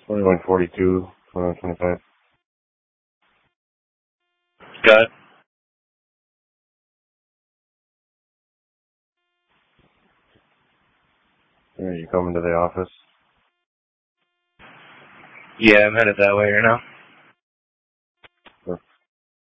2142, 2125. Got it. Are you coming to the office? Yeah, I'm headed that way right now.